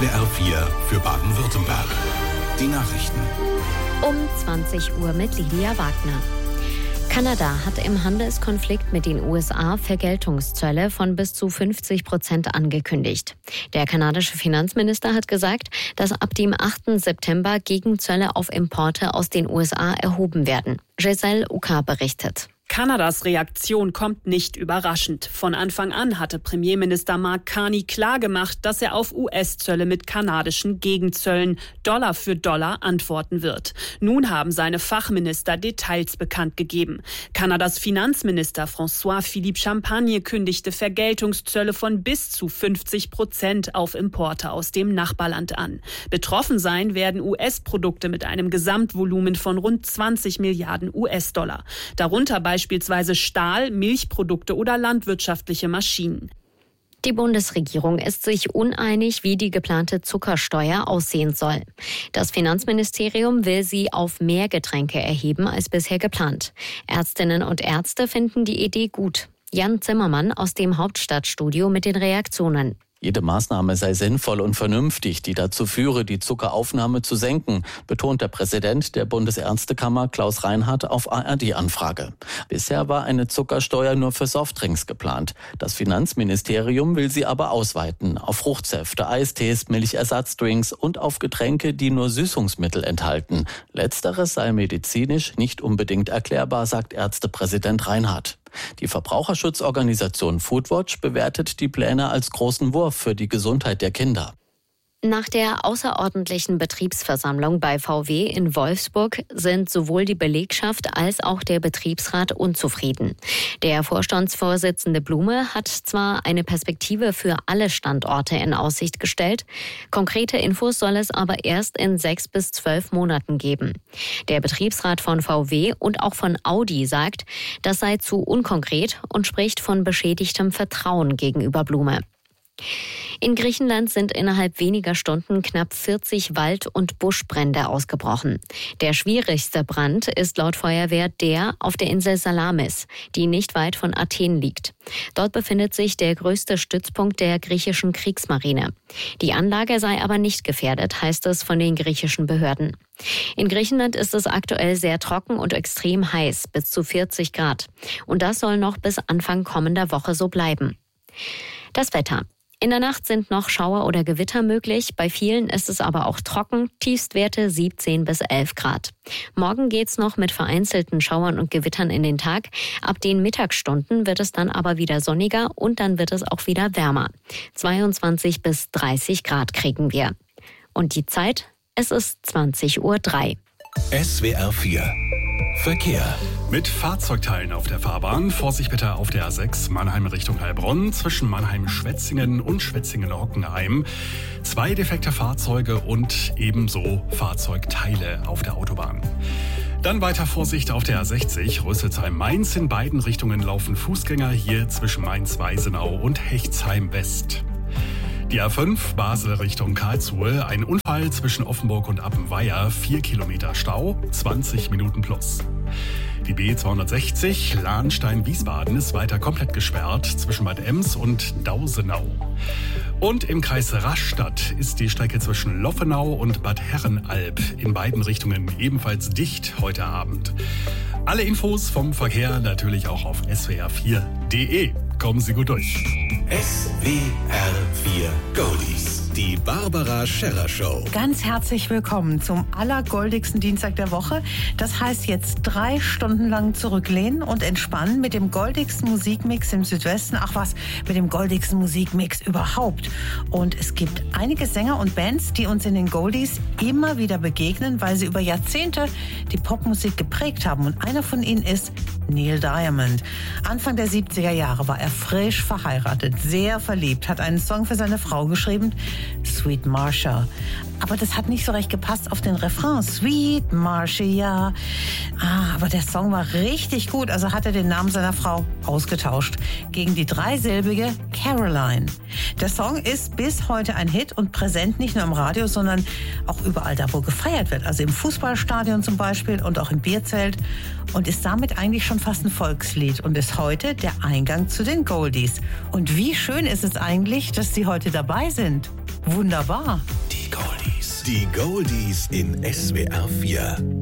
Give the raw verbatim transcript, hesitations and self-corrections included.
S W R vier für Baden-Württemberg. Die Nachrichten. Um zwanzig Uhr mit Lydia Wagner. Kanada hat im Handelskonflikt mit den U S A Vergeltungszölle von bis zu fünfzig Prozent angekündigt. Der kanadische Finanzminister hat gesagt, dass ab dem achten September Gegenzölle auf Importe aus den U S A erhoben werden. Giselle Uka berichtet. Kanadas Reaktion kommt nicht überraschend. Von Anfang an hatte Premierminister Mark Carney klargemacht, dass er auf U S-Zölle mit kanadischen Gegenzöllen Dollar für Dollar antworten wird. Nun haben seine Fachminister Details bekannt gegeben. Kanadas Finanzminister François-Philippe Champagne kündigte Vergeltungszölle von bis zu fünfzig Prozent auf Importe aus dem Nachbarland an. Betroffen sein werden U S-Produkte mit einem Gesamtvolumen von rund zwanzig Milliarden U S-Dollar. Darunter beispielsweise Beispielsweise Stahl, Milchprodukte oder landwirtschaftliche Maschinen. Die Bundesregierung ist sich uneinig, wie die geplante Zuckersteuer aussehen soll. Das Finanzministerium will sie auf mehr Getränke erheben als bisher geplant. Ärztinnen und Ärzte finden die Idee gut. Jan Zimmermann aus dem Hauptstadtstudio mit den Reaktionen. Jede Maßnahme sei sinnvoll und vernünftig, die dazu führe, die Zuckeraufnahme zu senken, betont der Präsident der Bundesärztekammer Klaus Reinhardt auf A R D-Anfrage. Bisher war eine Zuckersteuer nur für Softdrinks geplant. Das Finanzministerium will sie aber ausweiten auf Fruchtsäfte, Eistees, Milchersatzdrinks und auf Getränke, die nur Süßungsmittel enthalten. Letzteres sei medizinisch nicht unbedingt erklärbar, sagt Ärztepräsident Reinhardt. Die Verbraucherschutzorganisation Foodwatch bewertet die Pläne als großen Wurf für die Gesundheit der Kinder. Nach der außerordentlichen Betriebsversammlung bei V W in Wolfsburg sind sowohl die Belegschaft als auch der Betriebsrat unzufrieden. Der Vorstandsvorsitzende Blume hat zwar eine Perspektive für alle Standorte in Aussicht gestellt, konkrete Infos soll es aber erst in sechs bis zwölf Monaten geben. Der Betriebsrat von V W und auch von Audi sagt, das sei zu unkonkret und spricht von beschädigtem Vertrauen gegenüber Blume. In Griechenland sind innerhalb weniger Stunden knapp vierzig Wald- und Buschbrände ausgebrochen. Der schwierigste Brand ist laut Feuerwehr der auf der Insel Salamis, die nicht weit von Athen liegt. Dort befindet sich der größte Stützpunkt der griechischen Kriegsmarine. Die Anlage sei aber nicht gefährdet, heißt es von den griechischen Behörden. In Griechenland ist es aktuell sehr trocken und extrem heiß, bis zu vierzig Grad. Und das soll noch bis Anfang kommender Woche so bleiben. Das Wetter. In der Nacht sind noch Schauer oder Gewitter möglich. Bei vielen ist es aber auch trocken. Tiefstwerte siebzehn bis elf Grad. Morgen geht's noch mit vereinzelten Schauern und Gewittern in den Tag. Ab den Mittagsstunden wird es dann aber wieder sonniger und dann wird es auch wieder wärmer. zweiundzwanzig bis dreißig Grad kriegen wir. Und die Zeit? Es ist zwanzig Uhr drei. S W R vier Verkehr. Mit Fahrzeugteilen auf der Fahrbahn. Vorsicht bitte auf der A sechs Mannheim Richtung Heilbronn zwischen Mannheim-Schwetzingen und Schwetzingen-Hockenheim. Zwei defekte Fahrzeuge und ebenso Fahrzeugteile auf der Autobahn. Dann weiter Vorsicht auf der A sechzig Rüsselsheim-Mainz. In beiden Richtungen laufen Fußgänger hier zwischen Mainz-Weisenau und Hechtsheim-West. Die A fünf Basel Richtung Karlsruhe, ein Unfall zwischen Offenburg und Appenweier, vier Kilometer Stau, zwanzig Minuten plus. Die B zweihundertsechzig Lahnstein-Wiesbaden ist weiter komplett gesperrt zwischen Bad Ems und Dausenau. Und im Kreis Rastatt ist die Strecke zwischen Loffenau und Bad Herrenalb in beiden Richtungen ebenfalls dicht heute Abend. Alle Infos vom Verkehr natürlich auch auf S W R vier punkt de. Kommen Sie gut durch. S W R vier Goldies. Die Barbara Scherrer Show. Ganz herzlich willkommen zum allergoldigsten Dienstag der Woche. Das heißt jetzt drei Stunden lang zurücklehnen und entspannen mit dem goldigsten Musikmix im Südwesten. Ach was, mit dem goldigsten Musikmix überhaupt. Und es gibt einige Sänger und Bands, die uns in den Goldies immer wieder begegnen, weil sie über Jahrzehnte die Popmusik geprägt haben. Und einer von ihnen ist Neil Diamond. Anfang der siebziger Jahre war er frisch verheiratet, sehr verliebt, hat einen Song für seine Frau geschrieben, Sweet Marcia. Aber das hat nicht so recht gepasst auf den Refrain. Sweet Marcia. Ah, aber der Song war richtig gut, also hat er den Namen seiner Frau ausgetauscht gegen die dreisilbige Caroline. Der Song ist bis heute ein Hit und präsent nicht nur im Radio, sondern auch überall da, wo gefeiert wird. Also im Fußballstadion zum Beispiel und auch im Bierzelt. Und ist damit eigentlich schon fast ein Volkslied und ist heute der Eingang zu den Goldies. Und wie schön ist es eigentlich, dass Sie heute dabei sind. Wunderbar. Die Goldies. Die Goldies in S W R vier.